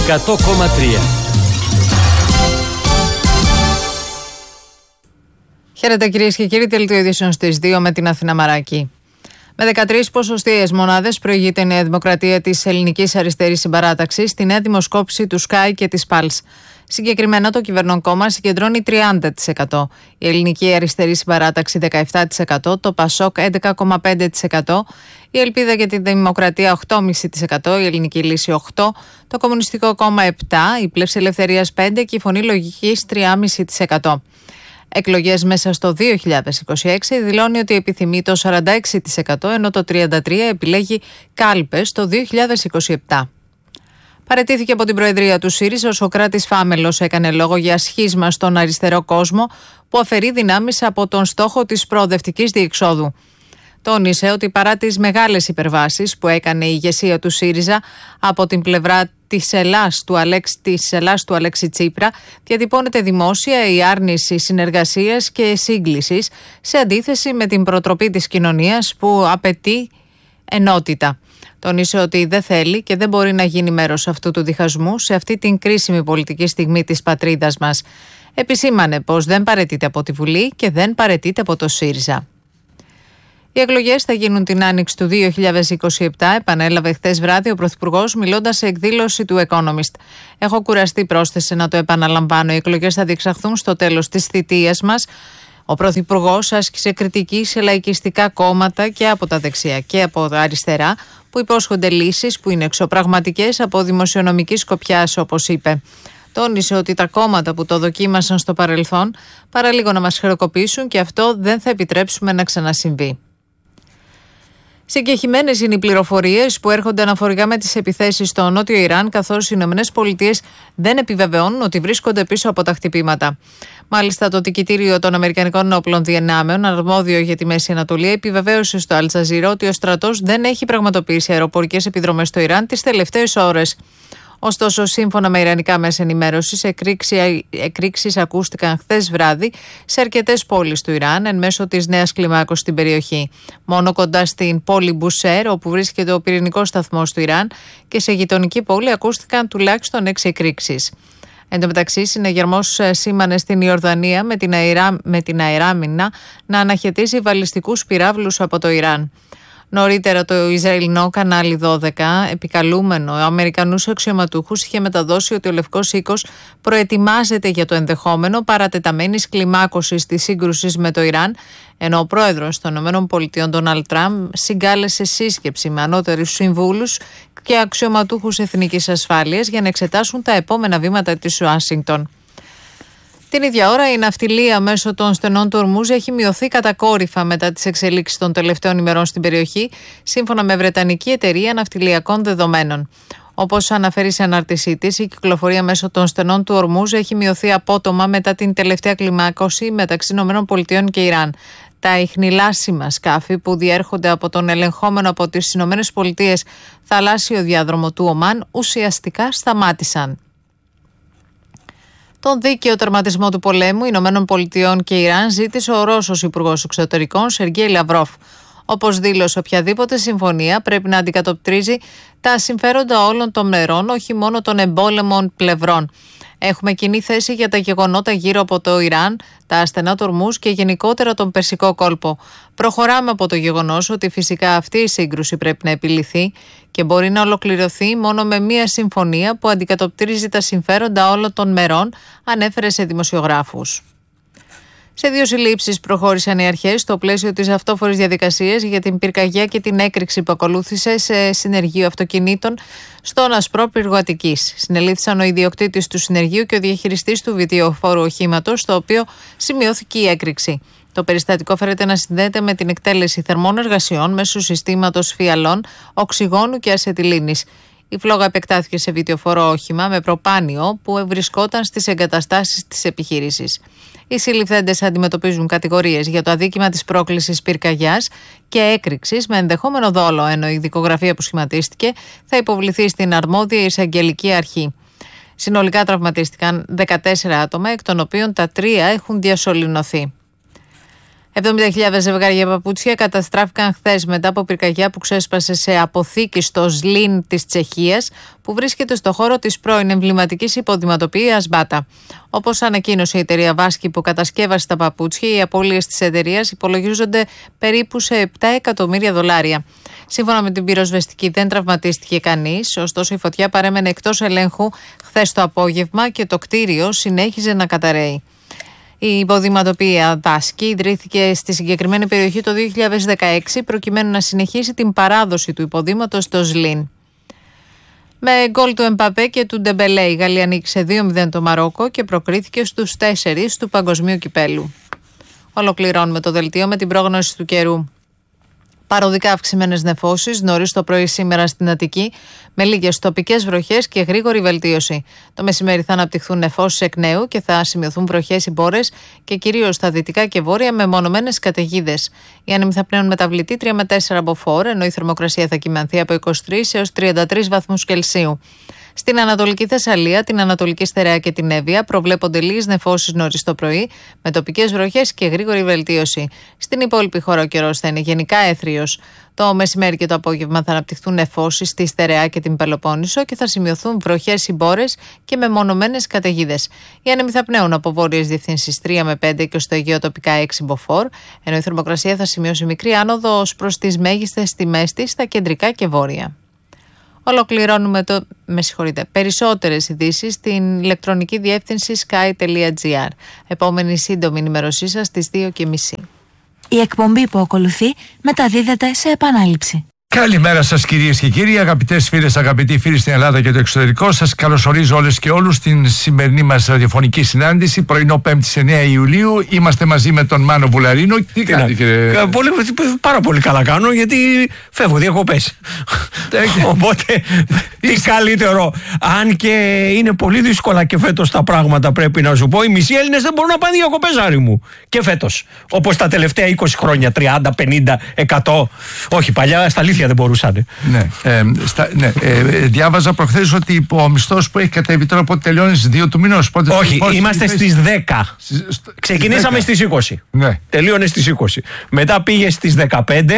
100,3. Χαίρετε κυρίες και κύριοι, δελτίο ειδήσεων στις 2 με την Αθήνα Μαράκη. Με 13 ποσοστιαίες μονάδες προηγείται η Νέα Δημοκρατία της Ελληνικής Αριστερής Συμπαράταξης στη νέα δημοσκόπηση του Sky και της Pulse. Συγκεκριμένα το κυβερνών κόμμα συγκεντρώνει 30%, η Ελληνική Αριστερή Συμπαράταξη 17%, το Πασόκ 11,5%, η Ελπίδα για τη Δημοκρατία 8,5%, η Ελληνική Λύση 8%, το Κομμουνιστικό Κόμμα 7%, η Πλεύση Ελευθερίας 5% και η Φωνή Λογικής 3,5%. Εκλογές μέσα στο 2026 δηλώνει ότι επιθυμεί το 46%, ενώ το 33% επιλέγει κάλπες το 2027. Παραιτήθηκε από την Προεδρία του ΣΥΡΙΖΑ ο Σωκράτης Φάμελος, έκανε λόγο για σχίσμα στον αριστερό κόσμο που αφαιρεί δυνάμεις από τον στόχο της προοδευτικής διεξόδου. Τόνισε ότι παρά τις μεγάλες υπερβάσεις που έκανε η ηγεσία του ΣΥΡΙΖΑ από την πλευρά της Ελλάς του Αλέξη Τσίπρα, διατυπώνεται δημόσια η άρνηση συνεργασίας και σύγκλησης σε αντίθεση με την προτροπή της κοινωνίας που απαιτεί ενότητα. Τόνισε ότι δεν θέλει και δεν μπορεί να γίνει μέρος αυτού του διχασμού σε αυτή την κρίσιμη πολιτική στιγμή της πατρίδας μας. Επισήμανε πως δεν παραιτείται από τη Βουλή και δεν παραιτείται από το ΣΥΡΙΖΑ. Οι εκλογές θα γίνουν την άνοιξη του 2027, επανέλαβε χθες βράδυ ο Πρωθυπουργός μιλώντας σε εκδήλωση του Economist. «Έχω κουραστεί», πρόσθεσε, «να το επαναλαμβάνω. Οι εκλογές θα διεξαχθούν στο τέλος της θητείας μας». Ο Πρωθυπουργός άσκησε κριτική σε λαϊκιστικά κόμματα και από τα δεξιά και από τα αριστερά που υπόσχονται λύσεις που είναι εξωπραγματικές από δημοσιονομική σκοπιάς, όπως είπε. Τόνισε ότι τα κόμματα που το δοκίμασαν στο παρελθόν παραλίγο να μας χρεοκοπήσουν και αυτό δεν θα επιτρέψουμε να ξανασυμβεί. Συγκεχημένες είναι οι πληροφορίες που έρχονται αναφορικά με τις επιθέσεις στο νότιο Ιράν, καθώς οι ΗΠΑ δεν επιβεβαιώνουν ότι βρίσκονται πίσω από τα χτυπήματα. Μάλιστα, το Δικητήριο των Αμερικανικών Όπλων Δυνάμεων, αρμόδιο για τη Μέση Ανατολή, επιβεβαίωσε στο Αλ Τζαζίρα ότι ο στρατός δεν έχει πραγματοποιήσει αεροπορικές επιδρομές στο Ιράν τις τελευταίες ώρες. Ωστόσο, σύμφωνα με ιρανικά μέσα ενημέρωσης, εκρήξεις ακούστηκαν χθες βράδυ σε αρκετές πόλεις του Ιράν εν μέσω της νέας κλιμάκωσης στην περιοχή. Μόνο κοντά στην πόλη Μπουσέρ, όπου βρίσκεται ο πυρηνικός σταθμός του Ιράν, και σε γειτονική πόλη ακούστηκαν τουλάχιστον 6 εκρήξεις. Εν τω μεταξύ, συναγερμός σήμανε στην Ιορδανία με την αεράμινα να αναχαιτήσει βαλιστικούς πυράβλους από το Ιράν. Νωρίτερα το Ισραηλινό κανάλι 12, επικαλούμενο Αμερικανούς αξιωματούχους, είχε μεταδώσει ότι ο Λευκός Οίκος προετοιμάζεται για το ενδεχόμενο παρατεταμένης κλιμάκωσης της σύγκρουσης με το Ιράν, ενώ ο πρόεδρος των ΗΠΑ, Ντόναλντ Τραμπ, συγκάλεσε σύσκεψη με ανώτερους συμβούλους και αξιωματούχους εθνικής ασφάλειας για να εξετάσουν τα επόμενα βήματα της Ουάσιγκτον. Την ίδια ώρα, η ναυτιλία μέσω των στενών του Ορμούζ έχει μειωθεί κατακόρυφα μετά τις εξελίξεις των τελευταίων ημερών στην περιοχή, σύμφωνα με Βρετανική Εταιρεία Ναυτιλιακών Δεδομένων. Όπως αναφέρει σε ανάρτησή της, η κυκλοφορία μέσω των στενών του Ορμούζ έχει μειωθεί απότομα μετά την τελευταία κλιμάκωση μεταξύ ΗΠΑ και Ιράν. Τα ιχνηλάσιμα σκάφη που διέρχονται από τον ελεγχόμενο από τις ΗΠΑ θαλάσσιο διάδρομο του Ομάν ουσιαστικά σταμάτησαν. Τον δίκαιο τερματισμό του πολέμου Ηνωμένων Πολιτειών και Ιράν ζήτησε ο Ρώσος Υπουργός Εξωτερικών Σεργέη Λαυρόφ. Όπως δήλωσε, οποιαδήποτε συμφωνία πρέπει να αντικατοπτρίζει τα συμφέροντα όλων των μερών, όχι μόνο των εμπόλεμων πλευρών. Έχουμε κοινή θέση για τα γεγονότα γύρω από το Ιράν, τα ασθενά του Ορμούζ και γενικότερα τον Περσικό κόλπο. Προχωράμε από το γεγονός ότι φυσικά αυτή η σύγκρουση πρέπει να επιληθεί και μπορεί να ολοκληρωθεί μόνο με μια συμφωνία που αντικατοπτρίζει τα συμφέροντα όλων των μερών, ανέφερε σε δημοσιογράφους. Σε 2 συλλήψεις προχώρησαν οι αρχές στο πλαίσιο της αυτόφορης διαδικασίας για την πυρκαγιά και την έκρηξη που ακολούθησε σε συνεργείο αυτοκινήτων στον Ασπρό Πυργοαττικής. Συνελήφθησαν ο ιδιοκτήτης του συνεργείου και ο διαχειριστής του βιντεοφόρου οχήματος, στο οποίο σημειώθηκε η έκρηξη. Το περιστατικό φέρεται να συνδέεται με την εκτέλεση θερμών εργασιών μέσω συστήματος φιαλών, οξυγόνου και ασετιλίνης. Η φλόγα επεκτάθηκε σε βιντεοφόρο όχημα με προπάνιο που βρισκόταν στις εγκαταστάσεις της επιχείρησης. Οι συλληφθέντες αντιμετωπίζουν κατηγορίες για το αδίκημα της πρόκλησης πυρκαγιάς και έκρηξης με ενδεχόμενο δόλο, ενώ η δικογραφία που σχηματίστηκε θα υποβληθεί στην αρμόδια εισαγγελική αρχή. Συνολικά τραυματίστηκαν 14 άτομα, εκ των οποίων τα 3 έχουν διασωληνωθεί. 70.000 ζευγάρια παπούτσια καταστράφηκαν χθες μετά από πυρκαγιά που ξέσπασε σε αποθήκη στο Ζλίν της Τσεχίας, που βρίσκεται στο χώρο της πρώην εμβληματικής υποδηματοποιίας Μπάτα. Όπως ανακοίνωσε η εταιρεία Βάσκη που κατασκεύασε τα παπούτσια, οι απώλειες της εταιρείας υπολογίζονται περίπου σε $7 εκατομμύρια. Σύμφωνα με την πυροσβεστική, δεν τραυματίστηκε κανείς, ωστόσο η φωτιά παρέμενε εκτός ελέγχου χθες το απόγευμα και το κτίριο συνέχιζε να καταρρέει. Η υποδηματοποιία Βάσκη ιδρύθηκε στη συγκεκριμένη περιοχή το 2016 προκειμένου να συνεχίσει την παράδοση του υποδήματος στο Ζλίν. Με γκολ του Εμπαπέ και του Ντεμπελέ, η Γαλλία νίκησε 2-0 το Μαρόκο και προκρίθηκε στους 4 του Παγκοσμίου Κυπέλου. Ολοκληρώνουμε το δελτίο με την πρόγνωση του καιρού. Παροδικά αυξημένες νεφώσεις νωρίς το πρωί σήμερα στην Αττική, με λίγες τοπικές βροχές και γρήγορη βελτίωση. Το μεσημέρι θα αναπτυχθούν νεφώσεις εκ νέου και θα σημειωθούν βροχές ή μπόρες και κυρίως στα δυτικά και βόρεια με μονομένες καταιγίδες. Οι άνεμοι θα πνέουν μεταβλητή 3 με 4 από φόρ, ενώ η θερμοκρασία θα κυμανθεί από 23 έως 33 βαθμούς Κελσίου. Στην Ανατολική Θεσσαλία, την Ανατολική Στερεά και την Εύβοια προβλέπονται λίγες νεφώσεις νωρίς το πρωί, με τοπικές βροχές και γρήγορη βελτίωση. Στην υπόλοιπη χώρα ο καιρός θα είναι γενικά έθριος. Το μεσημέρι και το απόγευμα θα αναπτυχθούν νεφώσεις στη Στερεά και την Πελοπόννησο και θα σημειωθούν βροχές ή μπόρες και μεμονωμένες καταιγίδες. Οι άνεμοι θα πνέουν από βόρειες διευθύνσεις 3 με 5 και στο Αιγαίο τοπικά 6 μποφόρ, ενώ η θερμοκρασία θα σημειώσει μικρή άνοδο ως προς τις μέγιστες τιμές της στα κεντρικά και βόρεια. Ολοκληρώνουμε περισσότερες ειδήσεις στην ηλεκτρονική διεύθυνση sky.gr. Επόμενη σύντομη ενημέρωσή σας στις 2:30. Η εκπομπή που ακολουθεί μεταδίδεται σε επανάληψη. Καλημέρα σας κυρίες και κύριοι, αγαπητές φίλες, αγαπητοί φίλοι στην Ελλάδα και το εξωτερικό. Σας καλωσορίζω όλες και όλους στην σημερινή μας ραδιοφωνική συνάντηση, πρωινό 5η 9 Ιουλίου. Είμαστε μαζί με τον Μάνο Βουλαρίνο. Τι κάνετε κύριε? Πάρα πολύ καλά κάνω, γιατί φεύγω διακοπές. Οπότε τι καλύτερο. Αν και είναι πολύ δύσκολα και φέτος τα πράγματα, πρέπει να σου πω. Οι μισοί Έλληνες δεν μπορούν να πάνε διακοπές, Άρη μου. Και φέτος. Όπως τα τελευταία 20 χρόνια, 30, 50, 100. Όχι, παλιά στα αλήθεια δεν μπορούσαν. Διάβαζα προχθές ότι ο μισθός που έχει κατέβει τώρα, πότε τελειώνει, στις 2 του μηνός. Όχι, είμαστε στις 10. Ξεκινήσαμε στις 20. Ναι. Τελείωνε στις 20. Μετά πήγε στις 15.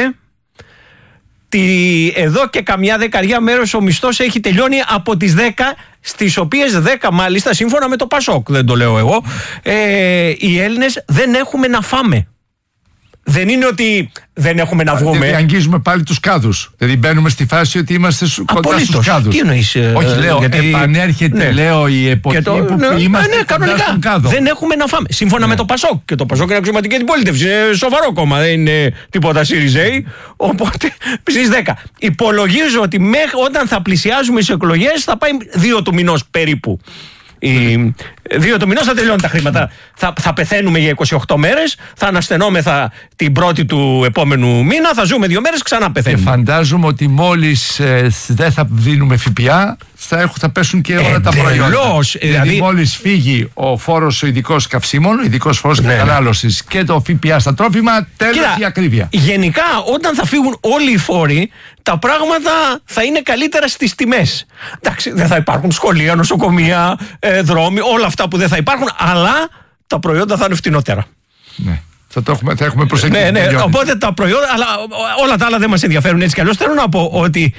Εδώ και καμιά δεκαριά μέρες ο μισθός έχει τελειώνει από τις 10, στις οποίες 10 μάλιστα, σύμφωνα με το Πασόκ, δεν το λέω εγώ, οι Έλληνες δεν έχουμε να φάμε. Δεν είναι ότι δεν έχουμε να βγούμε. Δηλαδή αγγίζουμε πάλι τους κάδους. Δηλαδή μπαίνουμε στη φάση ότι είμαστε κοντά στους κάδους. Τι εννοείς? Όχι, λέω, επανέρχεται, λέω, η εποχή που είμαστε κοντά στον κάδο. Δεν έχουμε να φάμε. Σύμφωνα με το Πασόκ. Και το Πασόκ είναι αξιωματική αντιπολίτευση. Είναι σοβαρό κόμμα. Δεν είναι τίποτα ΣΥΡΙΖΕΙ. Οπότε στις 10. Υπολογίζω ότι όταν θα πλησιάζουμε στις εκλογές θα πάει 2 του μηνός περίπου. 2 του μηνός θα τελειώνουν τα χρήματα. Θα πεθαίνουμε για 28 μέρες, θα αναστενόμεθα την 1η του επόμενου μήνα, θα ζούμε 2 μέρες, ξανά πεθαίνουμε. Και φαντάζομαι ότι μόλις δεν θα δίνουμε ΦΠΑ, θα πέσουν και όλα τα προϊόντα. Δηλαδή μόλις φύγει ο φόρος ο ειδικός καυσίμων, ο ειδικός φόρος κατανάλωσης και το ΦΠΑ στα τρόφιμα, τέλος η ακρίβεια. Γενικά, όταν θα φύγουν όλοι οι φόροι, τα πράγματα θα είναι καλύτερα στις τιμές. Εντάξει, δεν θα υπάρχουν σχολεία, νοσοκομεία, δρόμοι, όλα αυτά που δεν θα υπάρχουν, αλλά τα προϊόντα θα είναι φτηνότερα. Ναι. Θα έχουμε προσεγγίσει. Ναι, οπότε τα προϊόντα, αλλά όλα τα άλλα δεν μας ενδιαφέρουν έτσι κι αλλιώς. Θέλω να πω ότι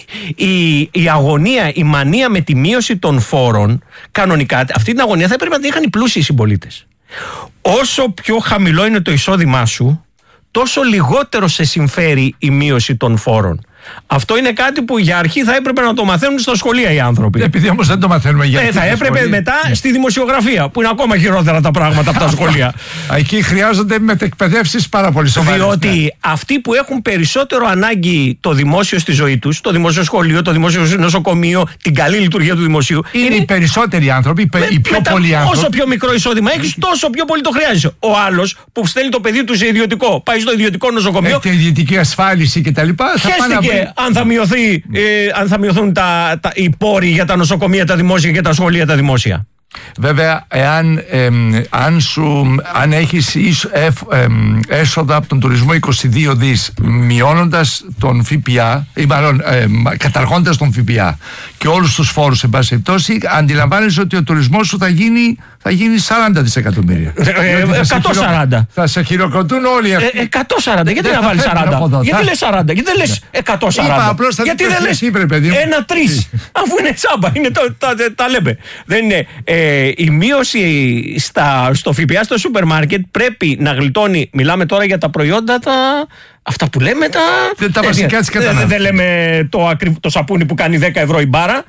η αγωνία, η μανία με τη μείωση των φόρων, κανονικά αυτή την αγωνία θα έπρεπε να την είχαν οι πλούσιοι συμπολίτες. Όσο πιο χαμηλό είναι το εισόδημά σου, τόσο λιγότερο σε συμφέρει η μείωση των φόρων. Αυτό είναι κάτι που για αρχή θα έπρεπε να το μαθαίνουν στα σχολεία οι άνθρωποι. Επειδή όμως δεν το μαθαίνουμε για αρχή. Θα έπρεπε μετά στη δημοσιογραφία, που είναι ακόμα χειρότερα τα πράγματα από τα σχολεία. Εκεί χρειάζονται μετεκπαιδεύσεις πάρα πολύ σοβαρές. Διότι αυτοί που έχουν περισσότερο ανάγκη το δημόσιο στη ζωή τους, το δημόσιο σχολείο, το δημόσιο νοσοκομείο, την καλή λειτουργία του δημοσίου. Είναι οι περισσότεροι άνθρωποι, οι πιο πολλοί άνθρωποι. Όσο πιο μικρό εισόδημα έχεις, τόσο πιο πολύ το χρειάζεσαι. Ο άλλος που στέλνει το παιδί του σε ιδιωτικό, πάει στο ιδιωτικό νοσοκομείο. Έχει ιδιωτική ασφάλιση κτλ. Αν θα μειωθούν οι πόροι για τα νοσοκομεία, τα δημόσια και τα σχολεία τα δημόσια. Βέβαια, αν έχεις έσοδα από τον τουρισμό 22 δις, μειώνοντας τον ΦΠΑ, ή μάλλον καταργώντας τον ΦΠΑ και όλους τους φόρους, εν πάση περιπτώσει, αντιλαμβάνεσαι ότι ο τουρισμός σου θα γίνει 40 δισεκατομμύρια. 140. Θα σε χειροκροτούν όλοι αυτοί. 140. Γιατί να βάλεις 40? Γιατί λες 40? Γιατί δεν λες 140? Γιατί δεν λες 1-3? Αφού είναι τσάμπα. Τα λέμε. Δεν είναι. Η μείωση στο ΦΠΑ στο σούπερ μάρκετ πρέπει να γλιτώνει. Μιλάμε τώρα για τα προϊόντα αυτά που λέμε τα βασικά της κατανάλωσης. Δεν λέμε το σαπούνι που κάνει 10 ευρώ η μπάρα.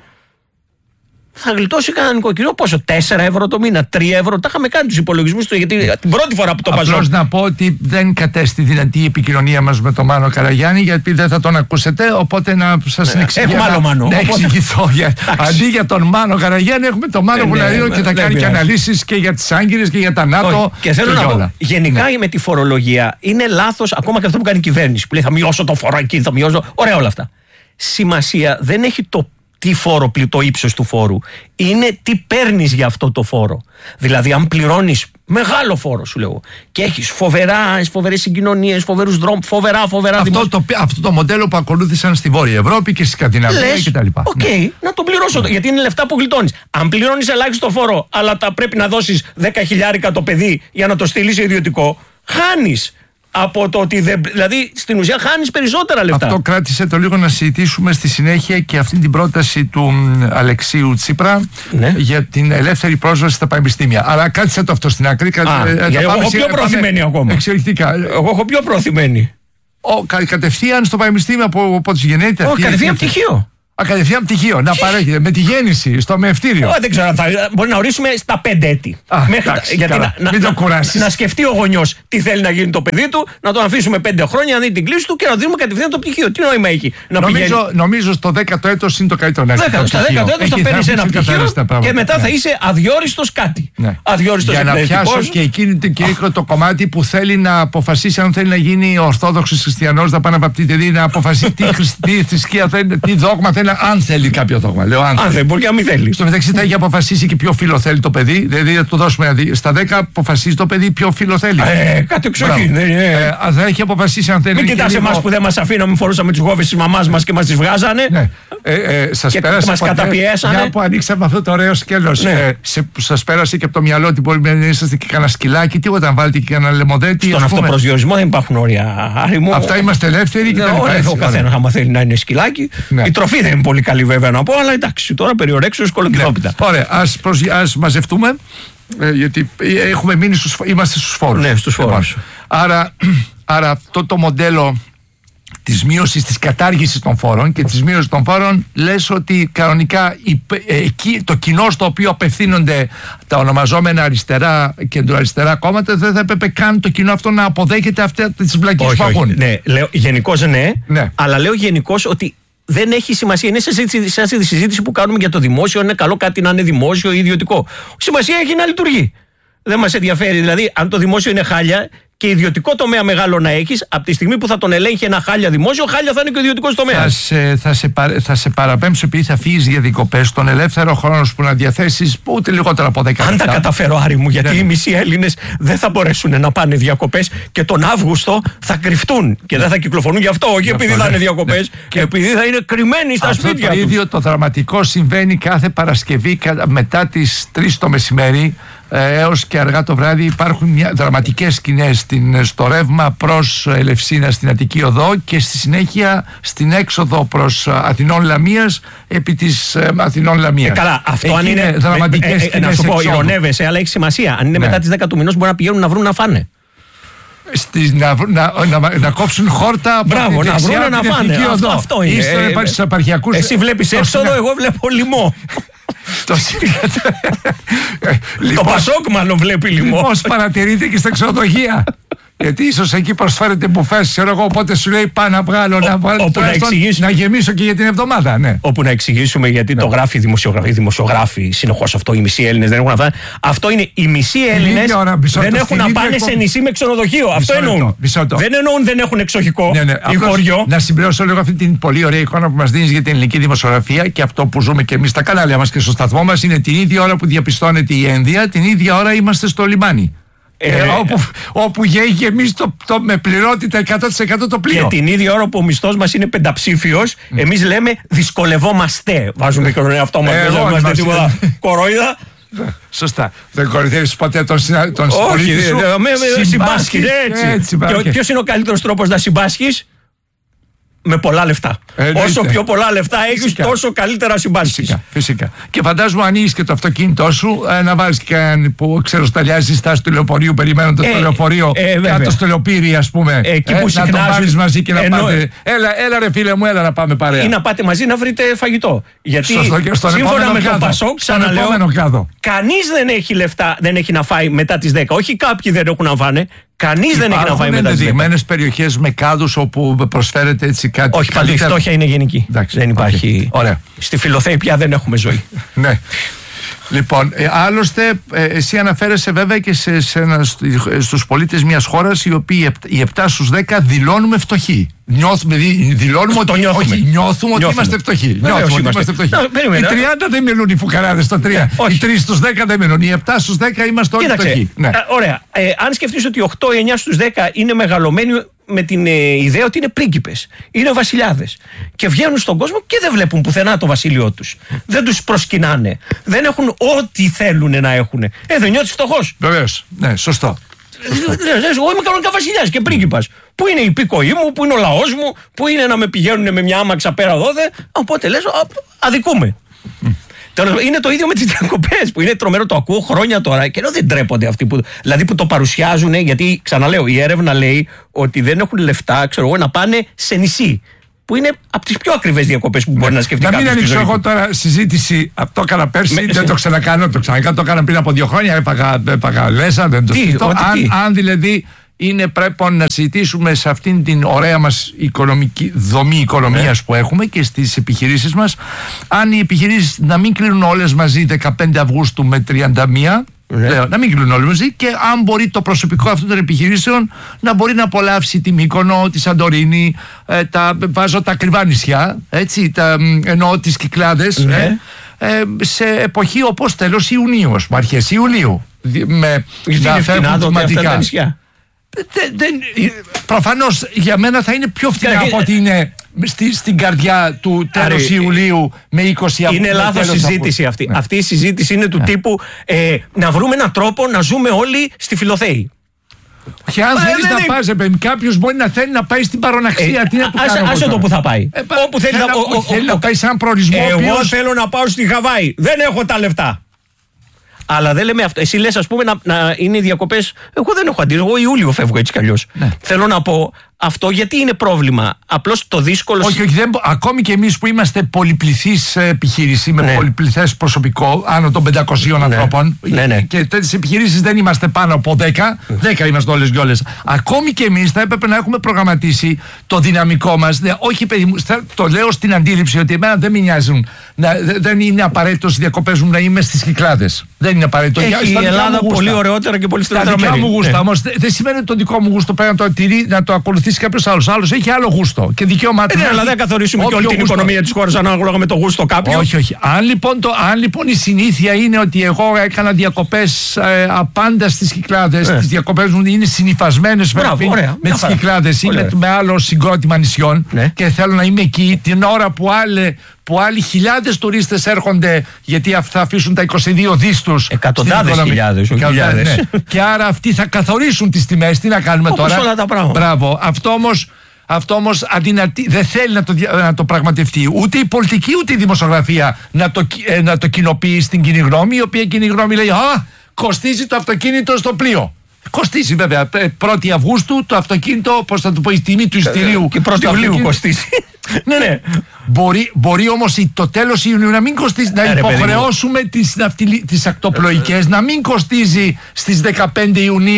Θα γλιτώσει κανένα νοικοκυριό πόσο? 4 ευρώ το μήνα, 3 ευρώ. Τα είχαμε κάνει τους υπολογισμούς του, γιατί την πρώτη φορά που το παζώ. Απλώς να πω ότι δεν κατέστη δυνατή η επικοινωνία μας με τον Μάνο Καραγιάννη, γιατί δεν θα τον ακούσετε. Οπότε να σας εξηγήσω. Έχουμε άλλο Μάνο. Να εξηγηθώ. Αντί για τον Μάνο Καραγιάννη, έχουμε τον Μάνο Βουλαρίο και θα κάνει και αναλύσεις και για τις Άγκυρες και για τα ΝΑΤΟ. Και θέλω να πω, γενικά με τη φορολογία είναι λάθος, ακόμα και αυτό που κάνει η κυβέρνηση. Που λέει θα μειώσω το φόρο εκεί, θα μειώσω. Ωραία όλα αυτά. Σημασία δεν έχει τι φόρο, το ύψος του φόρου. Είναι τι παίρνεις για αυτό το φόρο. Δηλαδή, αν πληρώνεις μεγάλο φόρο, σου λέω, και έχεις φοβερές συγκοινωνίες, φοβερούς δρόμους, φοβερά αυτό το μοντέλο που ακολούθησαν στη Βόρεια Ευρώπη και στη Σκανδιναβία κτλ. Οκ, να το πληρώσω, γιατί είναι λεφτά που γλιτώνεις. Αν πληρώνεις ελάχιστο φόρο, αλλά πρέπει να δώσεις 10.000 το παιδί για να το στείλεις ιδιωτικό, χάνεις. Από το ότι δηλαδή στην ουσία χάνεις περισσότερα λεφτά. Αυτό κράτησε το λίγο να συζητήσουμε στη συνέχεια και αυτή την πρόταση του Αλεξίου Τσίπρα για την ελεύθερη πρόσβαση στα πανεπιστήμια. Αλλά κράτησε το αυτό στην άκρη. Εγώ έχω πιο προωθημένη ακόμα. Εξελιχτικά. Εγώ έχω πιο προωθημένη. Κατευθείαν στο πανεπιστήμιο από τις γενναίτες. Όχι, κατευθείαν πτυχίο. Κατευθείαν πτυχίο, να παρέχεται με τη γέννηση στο μεευτήριο. Δεν ξέρω, μπορεί να ορίσουμε στα 5 έτη. Γιατί μην το κουράσεις. Να σκεφτεί ο γονιός τι θέλει να γίνει το παιδί του, να τον αφήσουμε 5 χρόνια, να δει την κλίση του και να δίνουμε κατευθείαν το πτυχίο. Τι νόημα έχει να πηγαίνει? Νομίζω στο 10ο έτος είναι το καλύτερο να έχει. Στο 10ο έτος θα παίρνεις ένα πτυχίο και μετά θα είσαι αδιόριστος κάτι. Για να πιάσω και εκείνη το κομμάτι που θέλει να αποφασίσει αν θέλει να γίνει Ορθόδοξος Χριστιανός, να πάνε βαπτιστή, να αποφασίσει τι θρησκεία θέλει, τι δόγμα θέλει. Αν θέλει κάποιο δόγμα. Λέω αν δεν μπορεί και να μην θέλει. Στο μεταξύ θα έχει αποφασίσει και ποιο φίλο θέλει το παιδί. Δηλαδή θα του δώσουμε στα 10 αποφασίζει το παιδί ποιο φίλο θέλει. Κάτι εξοχή. Θα έχει αποφασίσει αν θέλει. Μην κοιτάς εμάς που δεν μας αφήναμε, φορούσαμε τις γόβες της μαμάς μας και μας τις βγάζανε. Σας πέρασε. Μας καταπιέσανε. Μια που ανοίξαμε αυτό το ωραίο σκέλος. Σας πέρασε και από το μυαλό ότι μπορεί να είσαστε και κανένα σκυλάκι, τι όταν βάλετε και κανένα λεμοδέτη. Στον αυτοπροσδιορισμό δεν υπάρχουν όρια. Αυτά είμαστε ελεύθεροι. Ο καθένας άμα θέλει να είναι σκυλάκι. Η τροφή δεν είναι πολύ καλή βέβαια να πω, αλλά εντάξει, τώρα περιορέξεως κολοκυθόπιτα. Ωραία, ας μαζευτούμε, γιατί έχουμε μείνει είμαστε στους φόρους. Ναι, στους φόρους. Άρα αυτό το μοντέλο της μείωσης, της κατάργησης των φόρων και της μείωσης των φόρων, λες ότι κανονικά το κοινό στο οποίο απευθύνονται τα ονομαζόμενα αριστερά, κεντροαριστερά κόμματα, δεν θα έπρεπε καν το κοινό αυτό να αποδέχεται αυτές τις βλακίες που ακούν. Ναι, γενικώς ναι, αλλά λέω γενικώς ότι δεν έχει σημασία. Είναι σαν τη συζήτηση που κάνουμε για το δημόσιο. Είναι καλό κάτι να είναι δημόσιο ή ιδιωτικό. Σημασία έχει να λειτουργεί. Δεν μας ενδιαφέρει. Δηλαδή, αν το δημόσιο είναι χάλια και ιδιωτικό τομέα μεγάλο να έχεις, από τη στιγμή που θα τον ελέγχει ένα χάλια δημόσιο, χάλια θα είναι και ο ιδιωτικός τομέας. Θα σε παραπέμψω, επειδή θα φύγεις για διακοπές, τον ελεύθερο χρόνο που να διαθέσεις ούτε λιγότερο από 10 λεπτά. Αν τα καταφέρω, Άρη μου, γιατί οι μισοί Έλληνες δεν θα μπορέσουν να πάνε διακοπές και τον Αύγουστο θα κρυφτούν και δεν θα κυκλοφορούν γι' αυτό. Όχι επειδή θα είναι διακοπές, επειδή θα είναι κρυμμένοι στα σπίτια τους. Το ίδιο το δραματικό συμβαίνει κάθε Παρασκευή μετά τις 3 το μεσημέρι. Έως και αργά το βράδυ υπάρχουν δραματικές σκηνές στο ρεύμα προς Ελευσίνα στην Αττική Οδό και στη συνέχεια στην έξοδο προς Αθηνών Λαμίας επί της Αθηνών Λαμίας. Καλά, αυτό αν είναι δραματικές σκηνές. Να σου πω, ηρωνεύεσαι, αλλά έχει σημασία. Αν είναι μετά τις 10 του μηνός μπορεί να πηγαίνουν να βρουν να φάνε. Να κόψουν χόρτα. Μπράβο, να βρουν να φάνε. Αυτό είναι. Εσύ βλέπεις έξοδο, εγώ βλέπω λοιμό. Το Πασόκ μάλλον βλέπει λοιμό. Πώς παρατηρείται και στα ξενοδοχεία. Γιατί ίσως εκεί προσφέρεται μπουφές, ξέρω εγώ, οπότε σου λέει πάω να βγάλω, να γεμίσω και για την εβδομάδα. Ναι. Όπου να εξηγήσουμε γιατί το γράφει η δημοσιογράφη συνεχώς αυτό. Οι μισοί Έλληνες δεν έχουν να φάνε. Αυτό είναι οι μισοί Έλληνες δεν έχουν να πάνε σε νησί με ξενοδοχείο. Αυτό εννοούν. Δεν εννοούν δεν έχουν εξοχικό ή χωριό. Να συμπληρώσω λίγο αυτή την πολύ ωραία εικόνα που μας δίνεις για την ελληνική δημοσιογραφία και αυτό που ζούμε και εμείς στα κανάλια μας και στο σταθμό μας είναι την ίδια ώρα που διαπιστώνεται η ένδια, την ίδια ώρα είμαστε στο λιμάνι. Όπου γέγει εμείς με πληρότητα 100% το πλοίο. Και την ίδια ώρα που ο μισθός μας είναι πενταψήφιος, εμείς λέμε δυσκολευόμαστε. Βάζουμε και τον εαυτό μας, δεν είμαστε τίποτα κορόιδα. Σωστά. Δεν κοροϊδεύεις ποτέ τον συμπολίτη σου. Όχι, συμπάσχεις έτσι. Και ποιος είναι ο καλύτερος τρόπος να συμπάσχεις? Με πολλά λεφτά. Όσο πιο πολλά λεφτά έχεις, τόσο καλύτερα συμπάσχεις. Φυσικά. Και φαντάζομαι αν είσαι και το αυτοκίνητό σου, να βάλεις και που ξέρω σταλιάζει στάση του λεωφορείου, περιμένοντας το λεωφορείο, κάτω στο λεωπύρι, ας πούμε. Να το πάρεις μαζί και να πάτε. Έλα ρε φίλε μου, έλα να πάμε παρέα. Ή να πάτε μαζί να βρείτε φαγητό. Γιατί σύμφωνα με τον Πασόκ, ξαναλέω, κανείς δεν έχει λεφτά, δεν έχει να φάει μετά τις 10. Όχι κάποιοι δεν έχουν να φάνε. Κανείς δεν έχει να φάει μετά τις 10. Υπάρχουν ενδεδειγμένες περιοχές με κάδους όπου προσφέρεται έτσι κάτι. Όχι, πάλι η φτώχεια είναι γενική. Εντάξει, δεν υπάρχει. Ωραία. Στη Φιλοθέη πια δεν έχουμε ζωή. Ναι. Λοιπόν, άλλωστε, εσύ αναφέρεσαι βέβαια και στους πολίτες μιας χώρας οι οποίοι οι 7 στους 10 δηλώνουμε φτωχοί. Δηλώνουμε ότι είμαστε φτωχοί. Οι 30 δεν μιλούν οι φουκαράδες στο 3. Οι 3 στους 10 δεν μιλούν. Οι 7 στους 10 είμαστε όλοι φτωχοί. Ωραία. Αν σκεφτείς ότι 8-9 στους 10 είναι μεγαλωμένοι με την ιδέα ότι είναι πρίγκιπες, είναι βασιλιάδες και βγαίνουν στον κόσμο και δεν βλέπουν πουθενά το βασίλειό τους. Δεν τους προσκυνάνε. Δεν έχουν ό,τι θέλουν να έχουν. Δεν νιώθεις φτωχός. Βεβαίως. Ναι, σωστό. Εγώ είμαι κανονικά βασιλιάς και πρίγκιπας. Πού είναι η υπήκοή μου, πού είναι ο λαός μου, πού είναι να με πηγαίνουν με μια άμαξα πέρα εδώ. Οπότε λες, αδικούμε. Είναι το ίδιο με τις διακοπές που είναι τρομερό, το ακούω χρόνια τώρα και ενώ δεν τρέπονται αυτοί που το παρουσιάζουν, γιατί ξαναλέω η έρευνα λέει ότι δεν έχουν λεφτά, ξέρω εγώ, να πάνε σε νησί. Που είναι από τις πιο ακριβές διακοπές που μπορεί να σκεφτεί κάποιος. Να μην ανοίξω εγώ τώρα συζήτηση. Το έκανα πέρσι, δεν το ξανακάνω. Το έκανα πριν από 2 χρόνια. Έπαγα λέσα, δεν το συζητώ. Αν δηλαδή πρέπει να συζητήσουμε σε αυτήν την ωραία μας οικονομική δομή οικονομίας που έχουμε και στις επιχειρήσεις μας, αν οι επιχειρήσεις να μην κλείνουν όλες μαζί 15 Αυγούστου με 31. Λέω, να μην κλείνουν όλοι μαζί και αν μπορεί το προσωπικό αυτών των επιχειρήσεων να μπορεί να απολαύσει τη Μύκονο, τη Σαντορίνη, βάζω τα ακριβά νησιά, έτσι, εννοώ τις Κυκλάδες, σε εποχή όπως τέλος Ιουνίου, αρχές Ιουλίου. Να φεύγουν θεματικά. Προφανώς για μένα θα είναι πιο φθηνά από ότι είναι στην καρδιά του τέλος Ιουλίου με 20 Αυγούστου. Είναι λάθος συζήτηση αυτή. Αυτή η συζήτηση είναι του τύπου να βρούμε έναν τρόπο να ζούμε όλοι στη Φιλοθέη. Και αν θέλεις να πας, κάποιος μπορεί να θέλει να πάει στην παροναξία. Άσε το που θα πάει. Όπου θέλει να πάει σε έναν προορισμό. Εγώ θέλω να πάω στη Χαβάη. Δεν έχω τα λεφτά. Αλλά δεν λέμε αυτό. Εσύ λες, ας πούμε, να είναι οι διακοπές. Εγώ δεν έχω αντίρρηση. Εγώ Ιούλιο φεύγω έτσι κι αλλιώς. Θέλω να πω αυτό γιατί είναι πρόβλημα. Απλώς το δύσκολο. Όχι, ακόμη και εμείς που είμαστε πολυπληθής επιχείρηση με πολυπληθές προσωπικό, άνω των 500 ανθρώπων. Και τέτοιες επιχειρήσεις δεν είμαστε πάνω από 10. 10 είμαστε όλες και όλες. Ακόμη και εμείς θα έπρεπε να έχουμε προγραμματίσει το δυναμικό μας. Όχι, παιδί μου, το λέω στην αντίληψη ότι εμένα δεν με νοιάζουν. Δεν είναι απαραίτητο οι διακοπές μου να είμαι στις Κυκλάδες. Δεν είναι απαραίτητο. Έχει η Ελλάδα πολύ ωραιότερα και πολύ στρατηγική. Τα δικά μου γούστα όμως δεν σημαίνει ότι το δικό μου γούστο πρέπει να το ακολουθήσει κάποιος άλλος. Άλλος έχει άλλο γούστο και δικαιώματα. Αλλά δεν καθορίσουμε και όλη την οικονομία της χώρας ανάλογα με το γούστο κάποιου. Όχι. Αν λοιπόν η συνήθεια είναι ότι εγώ έκανα διακοπές απάντα στις Κυκλάδες, τις διακοπές μου είναι συνυφασμένες με τις Κυκλάδες ή με άλλο συγκρότημα νησιών και θέλω να είμαι εκεί την ώρα που άλλοι χιλιάδες τουρίστες έρχονται γιατί θα αφήσουν τα 22 δις τους. Εκατοντάδες χιλιάδες. Και άρα αυτοί θα καθορίσουν τις τιμές. Τι να κάνουμε τώρα. Όλα τα πράγματα. Μπράβο. Αυτό όμως δεν θέλει να το πραγματευτεί ούτε η πολιτική ούτε η δημοσιογραφία να το κοινοποιεί στην κοινή γνώμη, η οποία κοινή γνώμη λέει κοστίζει το αυτοκίνητο στο πλοίο. Κοστίζει βέβαια. 1η Αυγούστου το αυτοκίνητο, πώς θα το πω, η τιμή του εισιτηρίου. Και 1η Ιουλίου κοστίζει. Ναι. Μπορεί όμως το τέλος Ιουνίου να μην κοστίζει, να υποχρεώσουμε τις ακτοπλοϊκές να μην κοστίζει στις 15 Ιουνίου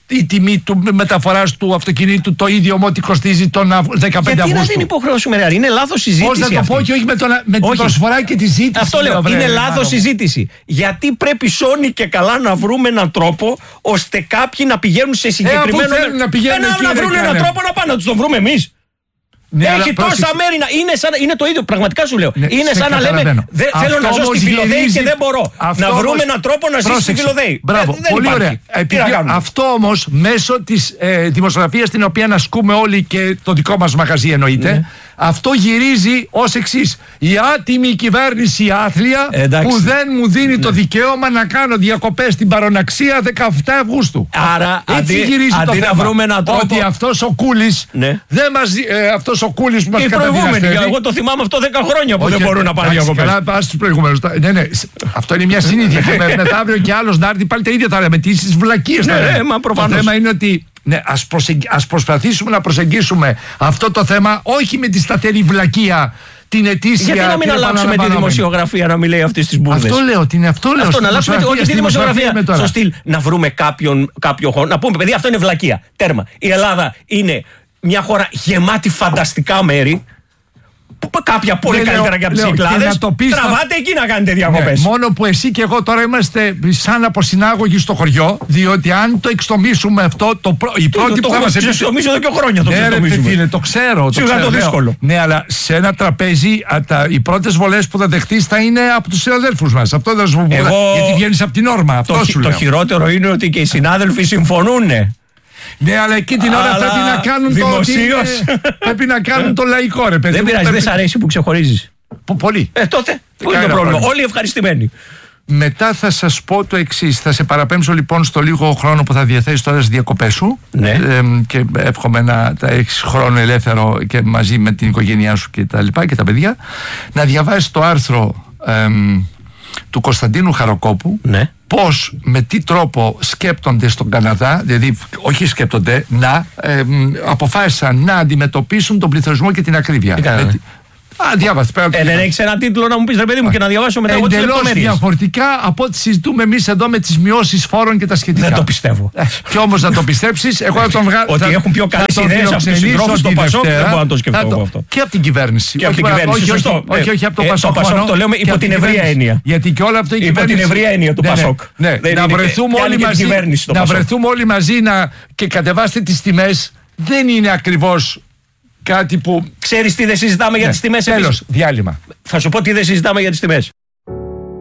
η τιμή του μεταφοράς του αυτοκινήτου το ίδιο ό,τι κοστίζει τον 15 Αυγούστου. Γιατί να την υποχρεώσουμε, ρε? Είναι λάθος συζήτηση. Πώς να το πω, και όχι με την προσφορά και τη ζήτηση. Αυτό λέω. Είναι λάθος συζήτηση. Γιατί πρέπει σώνει και καλά να βρούμε έναν τρόπο ώστε κάποιοι να πηγαίνουν σε συγκεκριμένο. Να βρουν έναν τρόπο να πάνε, να τους τον βρούμε εμείς. Ναι, έχει τόσα μέρη να. Είναι το ίδιο, πραγματικά σου λέω. Ναι, είναι σαν να λέμε θέλω να ζω στη Φιλοδέη και δεν μπορώ. Να βρούμε έναν τρόπο να ζήσει στη Φιλοδέη. Μπράβο, πολύ ωραία. Αυτό όμως μέσω της δημοσιογραφίας την οποία ασκούμε όλοι και το δικό μας μαγαζί εννοείται. Αυτό γυρίζει ως εξής. Η άτιμη κυβέρνηση άθλια που δεν μου δίνει το δικαίωμα να κάνω διακοπές στην Παροναξία 17 Αυγούστου. Άρα έτσι γυρίζει το θέμα. Να βρούμε έναν τρόπο. Ότι αυτός ο Κούλης δεν μας, αυτός ο Κούλης που μας καταδυναστεύει. Εγώ το θυμάμαι αυτό 10 χρόνια που δεν μπορούν να πάνε διακοπές. Καλά, πας στους προηγούμενους. Ναι, αυτό είναι μια συνήθεια. Μετά αύριο και άλλος να έρθει πάλι τα ίδια θα λέμε. Τις βλακίες θα λέμε. Το θέμα είναι ότι ας προσπαθήσουμε να προσεγγίσουμε αυτό το θέμα όχι με τη σταθερή βλακεία την ετήσια. Γιατί να μην αλλάξουμε τη δημοσιογραφία να μην λέει αυτές τις μπουρδες. Αυτό λέω. Αυτό να αλλάξουμε όχι τη δημοσιογραφία. Στο στυλ να βρούμε κάποιο χώρο. Να πούμε, παιδί, αυτό είναι βλακεία. Τέρμα. Η Ελλάδα είναι μια χώρα γεμάτη φανταστικά μέρη. Κάποια πολύ καλύτερα και από τις Κυκλάδες. Τραβάτε εκεί να κάνετε διακοπές. Μόνο που εσύ και εγώ τώρα είμαστε σαν αποσυνάγωγοι στο χωριό, διότι αν το εξτομίσουμε αυτό, η πρώτη που θα μας επιτρέψει. Το εξτομίσω εδώ και χρόνια. Ναι, το ξέρω. Σίγουρα το δύσκολο. Ναι, αλλά σε ένα τραπέζι οι πρώτες βολές που θα δεχτείς θα είναι από τους συναδέλφους μας. Αυτό δεν σου πω. Γιατί βγαίνεις από την όρμα. Το χειρότερο είναι ότι και οι συνάδελφοι συμφωνούν. Ναι, αλλά εκεί την ώρα πρέπει να κάνουν πρέπει να κάνουν το λαϊκό, ρε παιδί. Δεν πειράζει, δεν σ' αρέσει που ξεχωρίζεις. Πολύ. Τότε, πού είναι το πρόβλημα? Όλοι ευχαριστημένοι. Μετά θα σας πω το εξής. Θα σε παραπέμψω λοιπόν στο λίγο χρόνο που θα διαθέσεις τώρα στις διακοπές σου. Ναι. Και εύχομαι να τα έχεις χρόνο ελεύθερο και μαζί με την οικογένειά σου και τα λοιπά και τα παιδιά. Να διαβάσεις το άρθρο του Κωνσταντίνου Χαροκόπου. Ναι. Πώς, με τι τρόπο σκέπτονται στον Καναδά, δηλαδή όχι σκέπτονται, αποφάσισαν να αντιμετωπίσουν τον πληθωρισμό και την ακρίβεια. Διάβασε. Δεν έχεις ένα τίτλο να μου πεις, ρε παιδί μου, και να διαβάσω μετά εγώ τις λεπτομέρειες. Εντελώς διαφορετικά από ό,τι συζητούμε εμείς εδώ με τις μειώσεις φόρων και τα σχετικά. Δεν το πιστεύω. Κι όμως να το πιστέψεις, εγώ θα τον βγάλω. Ότι έχουν πιο καλές ιδέες από τους συντρόφους στο Πασόκ, δεν μπορώ να το σκεφτώ εγώ αυτό. Και από την κυβέρνηση. Και από την κυβέρνηση. Όχι από το Πασόκ. Το Πασόκ το λέμε υπό την ευρεία έννοια. Γιατί και όλα αυτό η κυβέρνηση. Υπό την ευρεία έννοια του Πασόκ. Να βρεθούμε όλοι μαζί και κατεβάστε τις τιμές. Δεν είναι ακριβώς κάτι που. Ξέρεις τι δεν συζητάμε για τις τιμές εμείς? Τέλος, διάλειμμα. Θα σου πω τι δεν συζητάμε για τις τιμές.